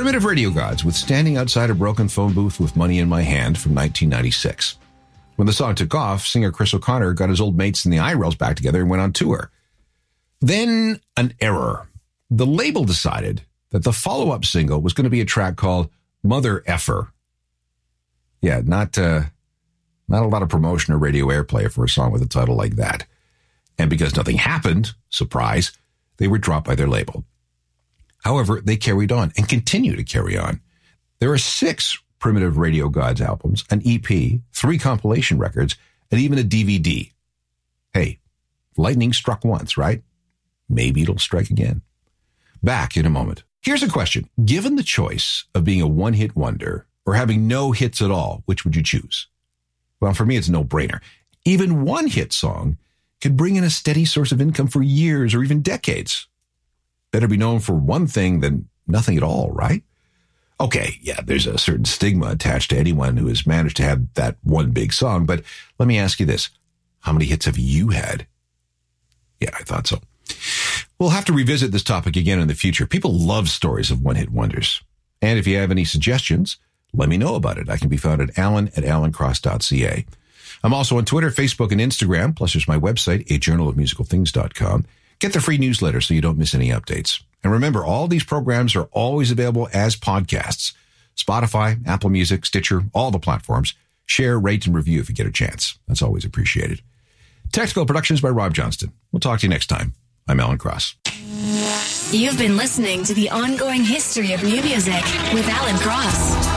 Primitive Radio Gods with Standing Outside a Broken Phone Booth with Money in My Hand from 1996. When the song took off, singer Chris O'Connor got his old mates in the I-Rails back together and went on tour. Then an error. The label decided that the follow-up single was going to be a track called Mother Effer. Yeah, not a lot of promotion or radio airplay for a song with a title like that. And because nothing happened, surprise, they were dropped by their label. However, they carried on and continue to carry on. There are 6 Primitive Radio Gods albums, an EP, 3 compilation records, and even a DVD. Hey, lightning struck once, right? Maybe it'll strike again. Back in a moment. Here's a question. Given the choice of being a one-hit wonder or having no hits at all, which would you choose? Well, for me, it's a no-brainer. Even one hit song could bring in a steady source of income for years or even decades. Better be known for one thing than nothing at all, right? Okay, yeah, there's a certain stigma attached to anyone who has managed to have that one big song, but let me ask you this. How many hits have you had? Yeah, I thought so. We'll have to revisit this topic again in the future. People love stories of one-hit wonders. And if you have any suggestions, let me know about it. I can be found at alan@alancross.ca. I'm also on Twitter, Facebook, and Instagram, plus there's my website, ajournalofmusicalthings.com. Get the free newsletter so you don't miss any updates. And remember, all these programs are always available as podcasts. Spotify, Apple Music, Stitcher, all the platforms. Share, rate, and review if you get a chance. That's always appreciated. Technical Productions by Rob Johnston. We'll talk to you next time. I'm Alan Cross. You've been listening to The Ongoing History of New Music with Alan Cross.